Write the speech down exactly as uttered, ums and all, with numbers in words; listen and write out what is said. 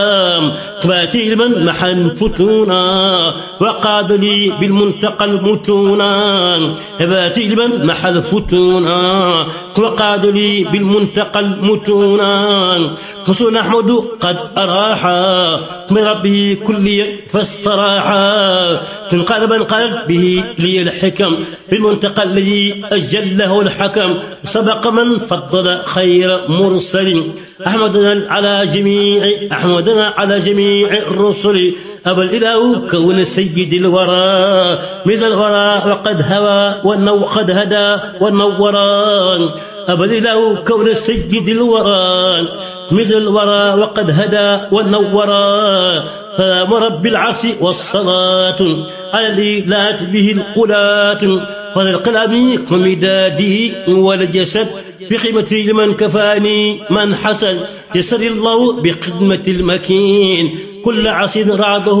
قباتي لمن محن فتونا وقاد لي بالمنتقى المتونا هباتي لمن محل فتونا وقاد لي بالمنتقى المتونا حسن أحمد قد أراحا من ربي كلي فاستراحا تنقلبا قلب به لي الحكم بالمنتقى الذي أجله الحكم سبق من فضل خير مرسل أحمدنا على جميع أحمدنا على جميع الرسل أبى الإله كون سيد الورى مثل الورى وقد هوى وقد هدى ونورا أبى الإله كون سيد الورى مثل الورى وقد هدى ونورا سلام رب العرش والصلاة على الإله به القلات وللقلم ومداده والجسد بخدمة لمن كفاني من حسن يسر الله بخدمة المكين كل عصر رعده